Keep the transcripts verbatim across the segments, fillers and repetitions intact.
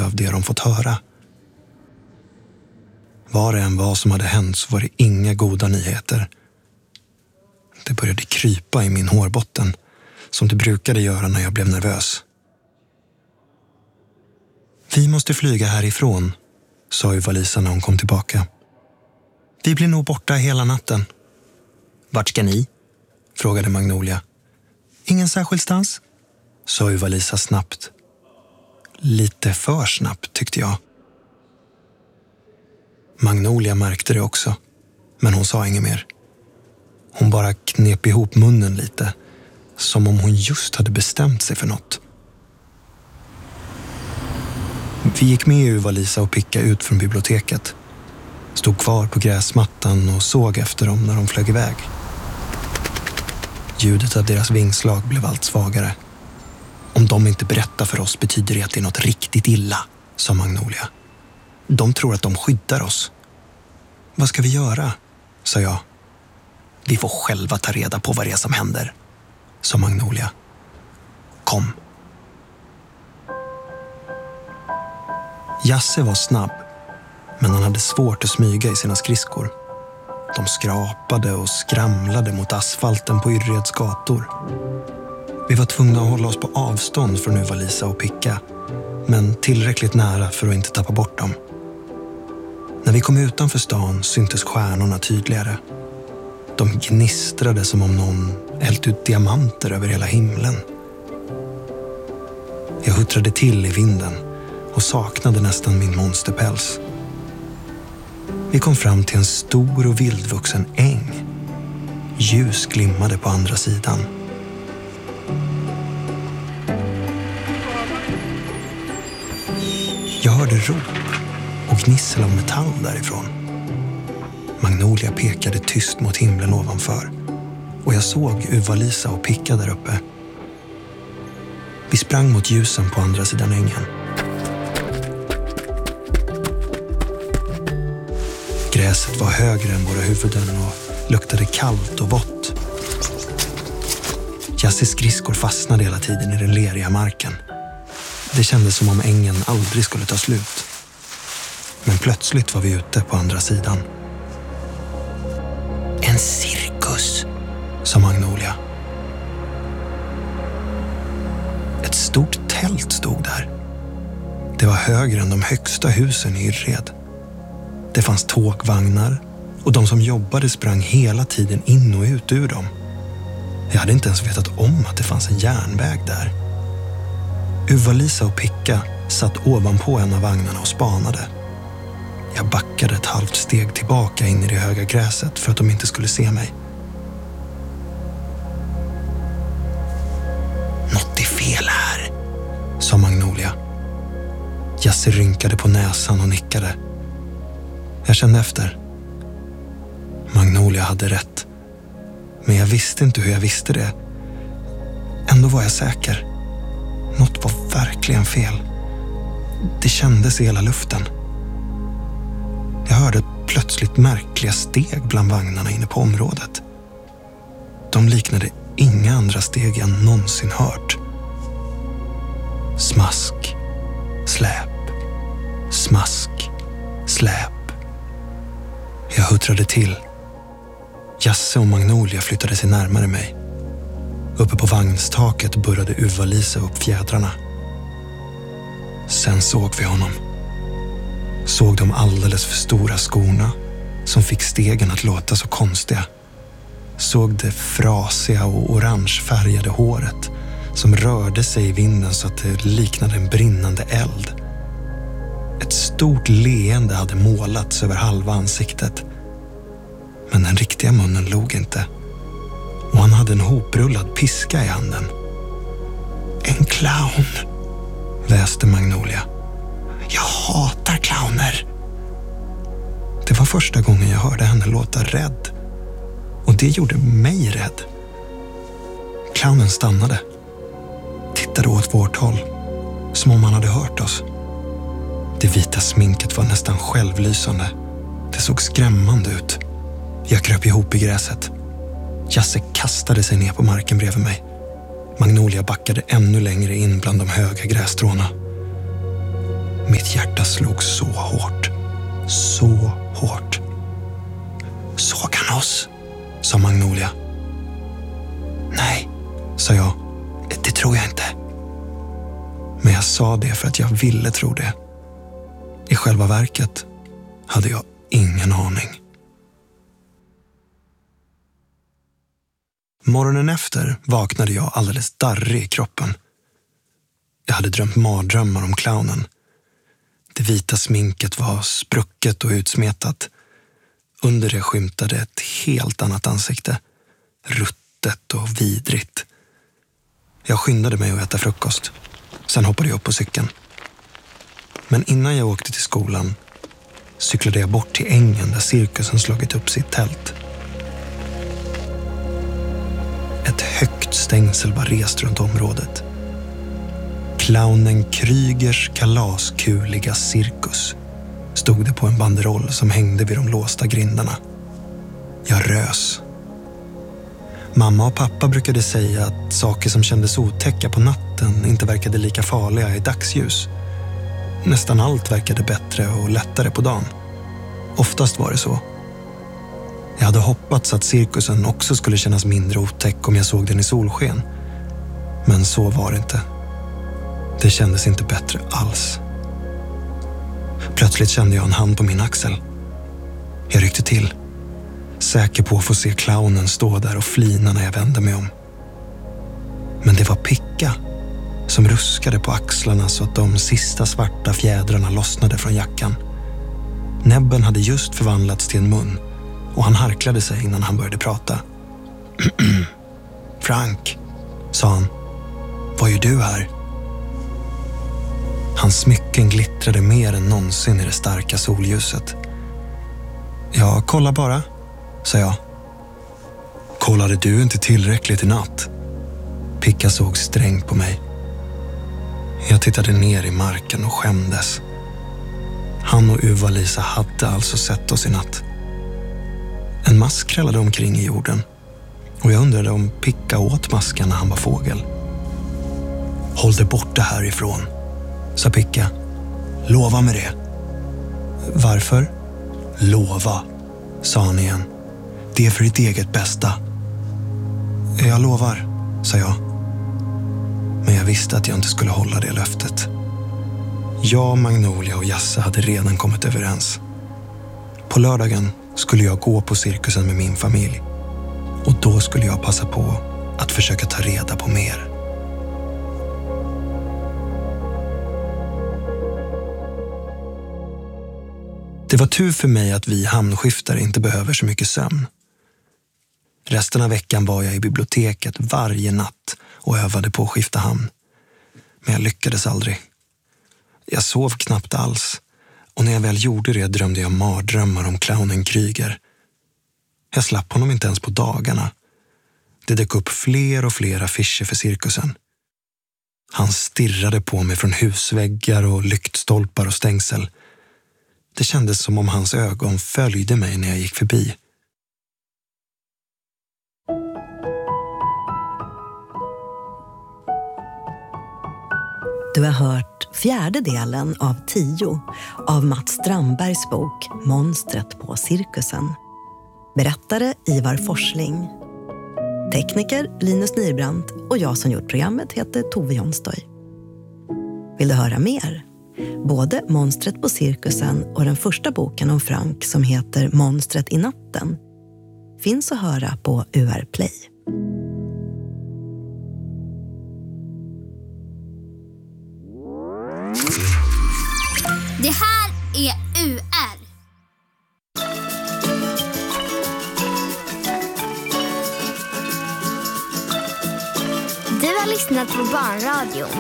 av det de fått höra. Vad det än var som hade hänt så var det inga goda nyheter. Det började krypa i min hårbotten, som det brukade göra när jag blev nervös. Vi måste flyga härifrån, sa Ylva-Lisa när hon kom tillbaka. Vi blir nog borta hela natten. Vart ska ni? Frågade Magnolia. Ingen särskild stans, sa Ylva-Lisa snabbt. Lite för snabbt tyckte jag. Magnolia märkte det också, men hon sa inget mer. Hon bara knep ihop munnen lite, som om hon just hade bestämt sig för något. Vi gick med Ylva-Lisa och Picka ut från biblioteket. Stod kvar på gräsmattan och såg efter dem när de flög iväg. Ljudet av deras vingslag blev allt svagare. Om de inte berättar för oss betyder det att det är något riktigt illa, sa Magnolia. De tror att de skyddar oss. Vad ska vi göra? Sa jag. Vi får själva ta reda på vad det är som händer, sa Magnolia. Kom. Jasse var snabb, men han hade svårt att smyga i sina skridskor. De skrapade och skramlade mot asfalten på Yrreds gator. Vi var tvungna att hålla oss på avstånd från Ylva-Lisa och Picka, men tillräckligt nära för att inte tappa bort dem. När vi kom utanför stan syntes stjärnorna tydligare. De gnistrade som om någon hällt ut diamanter över hela himlen. Jag huttrade till i vinden och saknade nästan min monsterpäls. Vi kom fram till en stor och vildvuxen äng. Ljus glimmade på andra sidan. Jag hörde rop och gnissel av metall därifrån. Magnolia pekade tyst mot himlen ovanför och jag såg Ylva-Lisa och Picka där uppe. Vi sprang mot ljusen på andra sidan ängen. Gräset var högre än våra huvuden och luktade kallt och vått. Jasses skridskor fastnade hela tiden i den leriga marken. Det kändes som om ängen aldrig skulle ta slut. Men plötsligt var vi ute på andra sidan. En cirkus, sa Magnolia. Ett stort tält stod där. Det var högre än de högsta husen i Yrred. Det fanns tågvagnar och de som jobbade sprang hela tiden in och ut ur dem. Jag hade inte ens vetat om att det fanns en järnväg där. Ylva-Lisa och Picka satt ovanpå en av vagnarna och spanade. Jag backade ett halvt steg tillbaka in i det höga gräset för att de inte skulle se mig. Något är fel här, sa Magnolia. Jasse rynkade på näsan och nickade. Jag kände efter. Magnolia hade rätt. Men jag visste inte hur jag visste det. Ändå var jag säker. Något var verkligen fel. Det kändes i hela luften. Jag hörde plötsligt märkliga steg bland vagnarna inne på området. De liknade inga andra steg jag någonsin hört. Smask, släp, smask, släp. Jag huttrade till. Jasse och Magnolia flyttade sig närmare mig. Uppe på vagnstaket började Ylva-Lisa upp fjädrarna. Sen såg vi honom. Såg de alldeles för stora skorna som fick stegen att låta så konstiga. Såg det frasiga och orangefärgade håret som rörde sig i vinden så att det liknade en brinnande eld. Ett stort leende hade målats över halva ansiktet. Men den riktiga munnen log inte. Och han hade en hoprullad piska i handen. En clown, väste Magnolia. Jag hatar clowner. Det var första gången jag hörde henne låta rädd. Och det gjorde mig rädd. Clownen stannade. Tittade åt vårt håll. Som om han hade hört oss. Det vita sminket var nästan självlysande. Det såg skrämmande ut. Jag kröp ihop i gräset. Jasse kastade sig ner på marken bredvid mig. Magnolia backade ännu längre in bland de höga grässtråna. Mitt hjärta slog så hårt. Så hårt. Såg han oss? Sa Magnolia. Nej, sa jag. Det tror jag inte. Men jag sa det för att jag ville tro det. I själva verket hade jag ingen aning. Morgonen efter vaknade jag alldeles darrig i kroppen. Jag hade drömt mardrömmar om clownen. Det vita sminket var sprucket och utsmetat. Under det skymtade ett helt annat ansikte. Ruttet och vidrigt. Jag skyndade mig att äta frukost. Sen hoppade jag upp på cykeln. Men innan jag åkte till skolan cyklade jag bort till ängen där cirkusen slagit upp sitt tält. Ett högt stängsel var rest runt området. Clownen Krygers kalaskuliga cirkus stod det på en banderoll som hängde vid de låsta grindarna. Jag rös. Mamma och pappa brukade säga att saker som kändes otäcka på natten inte verkade lika farliga i dagsljus. Nästan allt verkade bättre och lättare på dagen. Oftast var det så. Jag hade hoppats att cirkusen också skulle kännas mindre otäck om jag såg den i solsken. Men så var det inte. Det kändes inte bättre alls. Plötsligt kände jag en hand på min axel. Jag ryckte till. Säker på att få se clownen stå där och flina när jag vände mig om. Men det var Picka som ruskade på axlarna så att de sista svarta fjädrarna lossnade från jackan. Näbben hade just förvandlats till en mun och han harklade sig innan han började prata. Frank, sa han. Vad gör du här? Hans smycken glittrade mer än någonsin i det starka solljuset. Ja, kolla bara, sa jag. Kollade du inte tillräckligt i natt? Picka såg strängt på mig. Jag tittade ner i marken och skämdes. Han och Uva-Lisa hade alltså sett oss i natt. En mask krallade omkring i jorden och jag undrade om Picka åt masken när han var fågel. Håll dig borta härifrån, sa Picka. Lova med det. Varför? Lova, sa han igen. Det är för ditt eget bästa. Jag lovar, sa jag. Men jag visste att jag inte skulle hålla det löftet. Jag, Magnolia och Jasse hade redan kommit överens. På lördagen skulle jag gå på cirkusen med min familj. Och då skulle jag passa på att försöka ta reda på mer. Det var tur för mig att vi hamnskiftare inte behöver så mycket sömn. Resten av veckan var jag i biblioteket varje natt och övade på att skifta hamn. Men jag lyckades aldrig. Jag sov knappt alls. Och när jag väl gjorde det drömde jag mardrömmar om clownen Kryger. Jag slapp honom inte ens på dagarna. Det dök upp fler och fler affischer för cirkusen. Han stirrade på mig från husväggar och lyktstolpar och stängsel. Det kändes som om hans ögon följde mig när jag gick förbi. Du har hört fjärde delen av tio av Mats Strandbergs bok Monstret på cirkusen. Berättare Ivar Forsling. Tekniker Linus Nybrandt och jag som gjort programmet heter Tove Jonstoy. Vill du höra mer? Både Monstret på cirkusen och den första boken om Frank som heter Monstret i natten finns att höra på U R Play. Det här är U R. Du har lyssnat på Barnradion.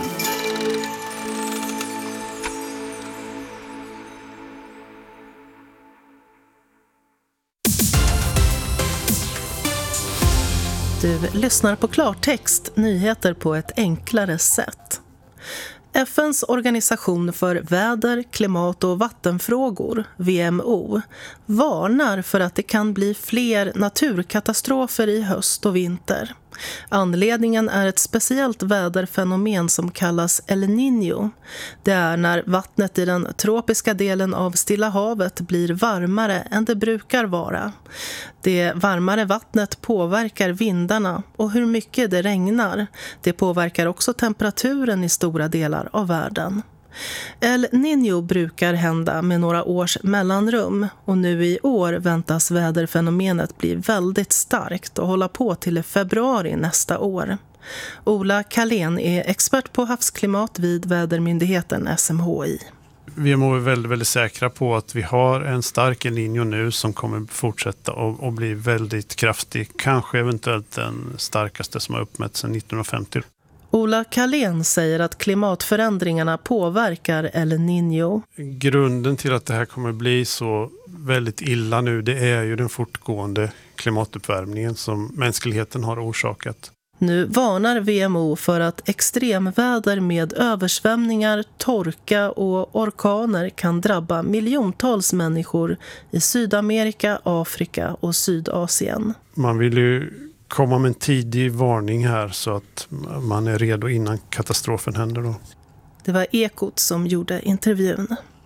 Du lyssnar på klartext, nyheter på ett enklare sätt. F N:s organisation för väder, klimat och vattenfrågor, V M O, varnar för att det kan bli fler naturkatastrofer i höst och vinter. Anledningen är ett speciellt väderfenomen som kallas El Niño. Det är när vattnet i den tropiska delen av Stilla havet blir varmare än det brukar vara. Det varmare vattnet påverkar vindarna och hur mycket det regnar. Det påverkar också temperaturen i stora delar av världen. El Niño brukar hända med några års mellanrum och nu i år väntas väderfenomenet bli väldigt starkt och hålla på till februari nästa år. Ola Kalén är expert på havsklimat vid vädermyndigheten S M H I. Vi är väldigt, väldigt säkra på att vi har en stark El Niño nu som kommer fortsätta och, och bli väldigt kraftig. Kanske eventuellt den starkaste som har uppmätts sedan nittonhundrafemtio. Ola Kalén säger att klimatförändringarna påverkar El Niño. Grunden till att det här kommer bli så väldigt illa nu, det är ju den fortgående klimatuppvärmningen som mänskligheten har orsakat. Nu varnar V M O för att extremväder med översvämningar, torka och orkaner kan drabba miljontals människor i Sydamerika, Afrika och Sydasien. Man vill ju komma med en tidig varning här så att man är redo innan katastrofen händer då. Det var Ekot som gjorde intervjun.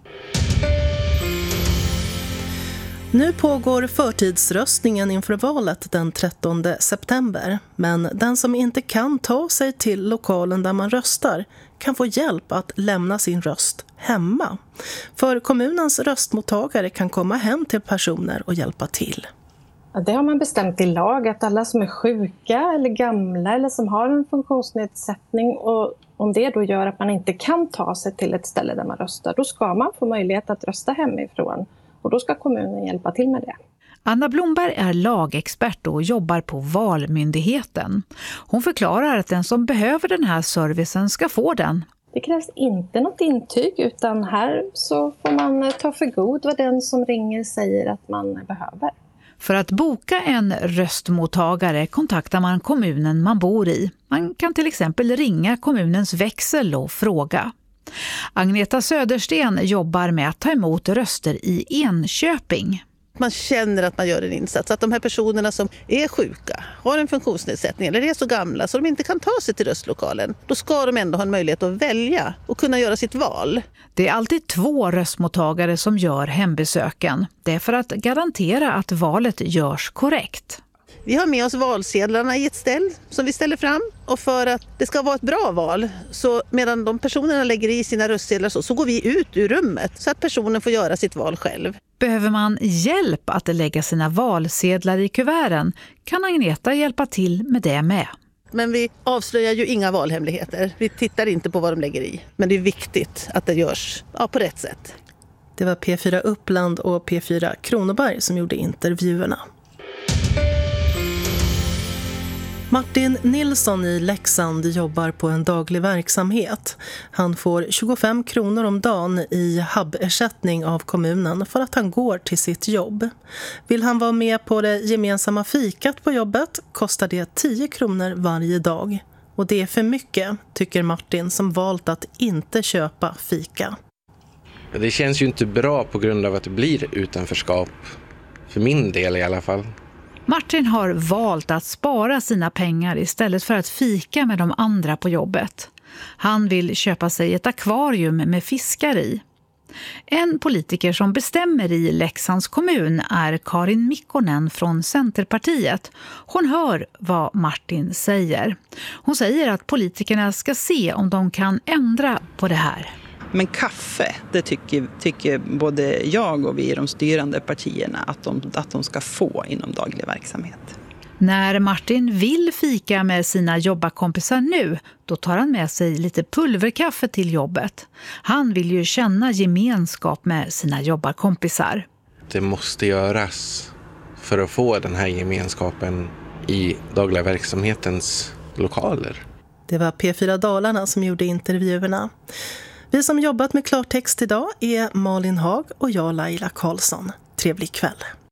Nu pågår förtidsröstningen inför valet den trettonde september. Men den som inte kan ta sig till lokalen där man röstar kan få hjälp att lämna sin röst hemma. För kommunens röstmottagare kan komma hem till personer och hjälpa till. Ja, det har man bestämt i lag att alla som är sjuka eller gamla eller som har en funktionsnedsättning och om det då gör att man inte kan ta sig till ett ställe där man röstar, då ska man få möjlighet att rösta hemifrån och då ska kommunen hjälpa till med det. Anna Blomberg är lagexpert och jobbar på Valmyndigheten. Hon förklarar att den som behöver den här servicen ska få den. Det krävs inte något intyg utan här så får man ta för god vad den som ringer säger att man behöver. För att boka en röstmottagare kontaktar man kommunen man bor i. Man kan till exempel ringa kommunens växel och fråga. Agneta Södersten jobbar med att ta emot röster i Enköping. Man känner att man gör en insats, att de här personerna som är sjuka, har en funktionsnedsättning eller är så gamla så de inte kan ta sig till röstlokalen, då ska de ändå ha en möjlighet att välja och kunna göra sitt val. Det är alltid två röstmottagare som gör hembesöken. Det är för att garantera att valet görs korrekt. Vi har med oss valsedlarna i ett ställ som vi ställer fram och för att det ska vara ett bra val så medan de personerna lägger i sina röstsedlar så, så går vi ut ur rummet så att personen får göra sitt val själv. Behöver man hjälp att lägga sina valsedlar i kuverten kan Agneta hjälpa till med det med. Men vi avslöjar ju inga valhemligheter. Vi tittar inte på vad de lägger i. Men det är viktigt att det görs ja, på rätt sätt. Det var P fyra Uppland och P fyra Kronoberg som gjorde intervjuerna. Martin Nilsson i Leksand jobbar på en daglig verksamhet. Han får tjugofem kronor om dagen i hab-ersättning av kommunen för att han går till sitt jobb. Vill han vara med på det gemensamma fikat på jobbet kostar det tio kronor varje dag. Och det är för mycket, tycker Martin som valt att inte köpa fika. Det känns ju inte bra på grund av att det blir utanförskap. För min del i alla fall. Martin har valt att spara sina pengar istället för att fika med de andra på jobbet. Han vill köpa sig ett akvarium med fiskar i. En politiker som bestämmer i Leksands kommun är Karin Mikkonen från Centerpartiet. Hon hör vad Martin säger. Hon säger att politikerna ska se om de kan ändra på det här. Men kaffe, det tycker, tycker både jag och vi i de styrande partierna att de, att de ska få inom daglig verksamhet. När Martin vill fika med sina jobbarkompisar nu, då tar han med sig lite pulverkaffe till jobbet. Han vill ju känna gemenskap med sina jobbarkompisar. Det måste göras för att få den här gemenskapen i dagliga verksamhetens lokaler. Det var P fyra Dalarna som gjorde intervjuerna. Vi som jobbat med klartext idag är Malin Hag och jag Laila Karlsson. Trevlig kväll.